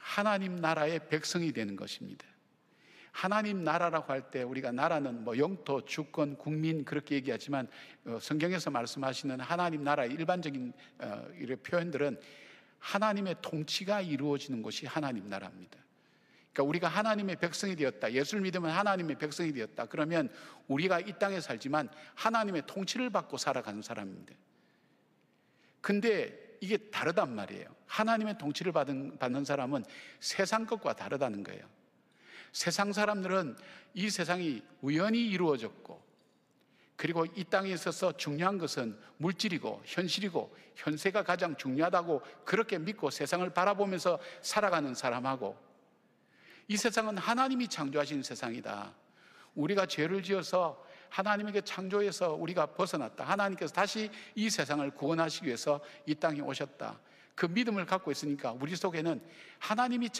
하나님 나라의 백성이 되는 것입니다. 하나님 나라라고 할 때 우리가 나라는 영토, 주권, 국민 그렇게 얘기하지만 성경에서 말씀하시는 하나님 나라의 일반적인 이런 표현들은 하나님의 통치가 이루어지는 곳이 하나님 나라입니다. 그러니까 우리가 하나님의 백성이 되었다, 예수를 믿으면 하나님의 백성이 되었다, 그러면 우리가 이 땅에 살지만 하나님의 통치를 받고 살아가는 사람입니다. 근데 이게 다르단 말이에요. 하나님의 통치를 받는 사람은 세상 것과 다르다는 거예요. 세상 사람들은 이 세상이 우연히 이루어졌고, 그리고 이 땅에 있어서 중요한 것은 물질이고 현실이고 현세가 가장 중요하다고 그렇게 믿고 세상을 바라보면서 살아가는 사람하고, 이 세상은 하나님이 창조하신 세상이다, 우리가 죄를 지어서 하나님에게 창조해서 우리가 벗어났다, 하나님께서 다시 이 세상을 구원하시기 위해서 이 땅에 오셨다, 그 믿음을 갖고 있으니까 우리 속에는 하나님이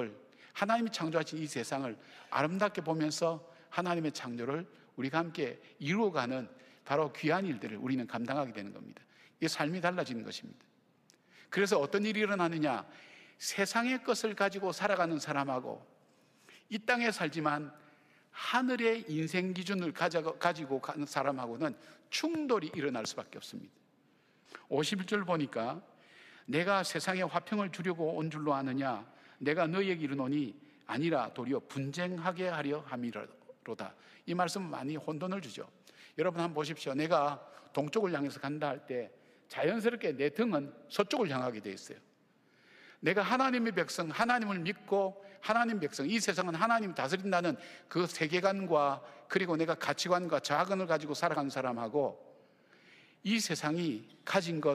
창조하신 이 세상을 아름답게 보면서 하나님의 창조를 우리가 함께 이루어가는 바로 귀한 일들을 우리는 감당하게 되는 겁니다. 이 삶이 달라지는 것입니다. 그래서 어떤 일이 일어나느냐, 세상의 것을 가지고 살아가는 사람하고 이 땅에 살지만 하늘의 인생 기준을 가지고 가는 사람하고는 충돌이 일어날 수밖에 없습니다. 51절 보니까 내가 세상에 화평을 주려고 온 줄로 아느냐, 내가 너희에게 이르노니 아니라 도리어 분쟁하게 하려 함이로다. 이 말씀은 많이 혼돈을 주죠. 여러분 한번 보십시오. 내가 동쪽을 향해서 간다 할 때 자연스럽게 내 등은 서쪽을 향하게 되어 있어요. 내가 하나님의 백성, 하나님을 믿고 하나님 백성, 이 세상은 하나님이 다스린다는 그 세계관과 그리고 내가 가치관과 자아관을 가지고 살아가는 사람하고, 이 세상이 가진 것,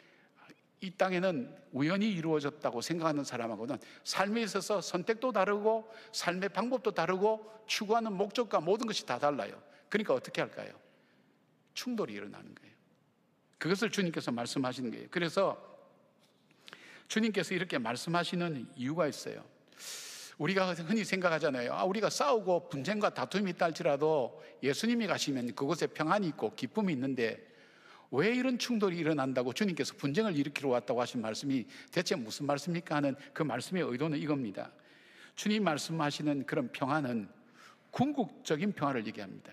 이 땅에는 우연히 이루어졌다고 생각하는 사람하고는 삶에 있어서 선택도 다르고 삶의 방법도 다르고 추구하는 목적과 모든 것이 다 달라요. 그러니까 어떻게 할까요? 충돌이 일어나는 거예요. 그것을 주님께서 말씀하시는 거예요. 그래서 주님께서 이렇게 말씀하시는 이유가 있어요. 우리가 흔히 생각하잖아요. 우리가 싸우고 분쟁과 다툼이 있다 할지라도 예수님이 가시면 그곳에 평안이 있고 기쁨이 있는데 왜 이런 충돌이 일어난다고 주님께서 분쟁을 일으키러 왔다고 하신 말씀이 대체 무슨 말씀입니까 하는 그 말씀의 의도는 이겁니다. 주님 말씀하시는 그런 평안은 궁극적인 평안을 얘기합니다.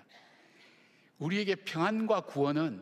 우리에게 평안과 구원은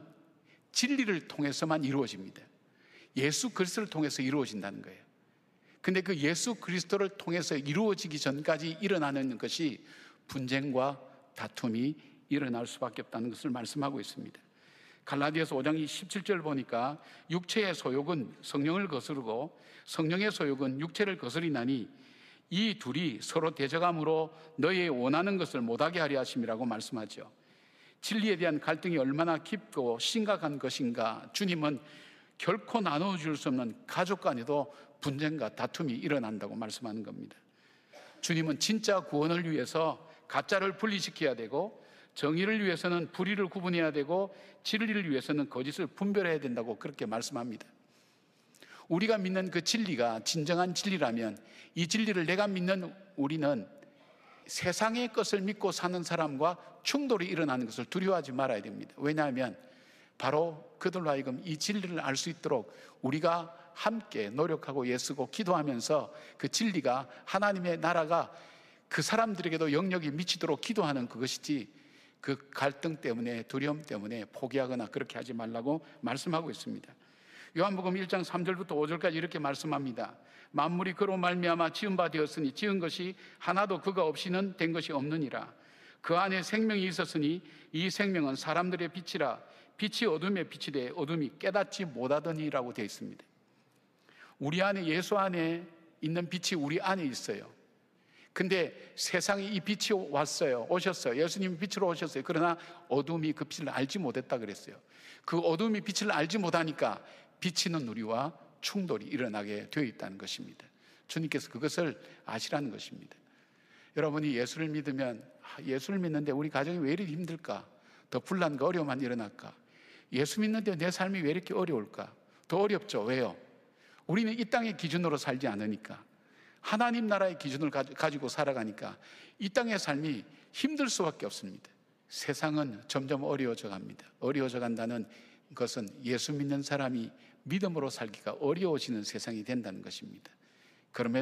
진리를 통해서만 이루어집니다. 예수 그리스도를 통해서 이루어진다는 거예요. 근데 그 예수 그리스도를 통해서 이루어지기 전까지 일어나는 것이 분쟁과 다툼이 일어날 수밖에 없다는 것을 말씀하고 있습니다. 갈라디아서 5장 17절 보니까 육체의 소욕은 성령을 거스르고 성령의 소욕은 육체를 거스리나니 이 둘이 서로 대적함으로 너희의 원하는 것을 못하게 하려 하심이라고 말씀하죠. 진리에 대한 갈등이 얼마나 깊고 심각한 것인가. 주님은 결코 나눠줄 수 없는 가족 간에도 분쟁과 다툼이 일어난다고 말씀하는 겁니다. 주님은 진짜 구원을 위해서 가짜를 분리시켜야 되고, 정의를 위해서는 불의를 구분해야 되고, 진리를 위해서는 거짓을 분별해야 된다고 그렇게 말씀합니다. 우리가 믿는 그 진리가 진정한 진리라면 이 진리를 내가 믿는 우리는 세상의 것을 믿고 사는 사람과 충돌이 일어나는 것을 두려워하지 말아야 됩니다. 왜냐하면 바로 그들로 하여금 이 진리를 알 수 있도록 우리가 함께 노력하고 애쓰고 기도하면서 그 진리가, 하나님의 나라가 그 사람들에게도 영역이 미치도록 기도하는 그것이지, 그 갈등 때문에, 두려움 때문에 포기하거나 그렇게 하지 말라고 말씀하고 있습니다. 요한복음 1장 3절부터 5절까지 이렇게 말씀합니다. 만물이 그로 말미암아 지은 바 되었으니 지은 것이 하나도 그가 없이는 된 것이 없느니라. 그 안에 생명이 있었으니 이 생명은 사람들의 빛이라. 빛이 어둠에 빛이 돼 어둠이 깨닫지 못하더니라고 되어 있습니다. 우리 안에, 예수 안에 있는 빛이 우리 안에 있어요. 근데 세상에 이 빛이 왔어요. 오셨어요. 예수님이 빛으로 오셨어요. 그러나 어둠이 그 빛을 알지 못했다 그랬어요. 그 어둠이 빛을 알지 못하니까 빛이는 우리와 충돌이 일어나게 되어 있다는 것입니다. 주님께서 그것을 아시라는 것입니다. 여러분이 예수를 믿으면, 예수를 믿는데 우리 가정이 왜 이렇게 힘들까? 더 분란과 어려움만 일어날까? 예수 믿는데 내 삶이 왜 이렇게 어려울까? 더 어렵죠. 왜요? 우리는 이 땅의 기준으로 살지 않으니까, 하나님 나라의 기준을 가지고 살아가니까 이 땅의 삶이 힘들 수밖에 없습니다. 세상은 점점 어려워져 갑니다. 어려워져 간다는 것은 예수 믿는 사람이 믿음으로 살기가 어려워지는 세상이 된다는 것입니다. 그럼에도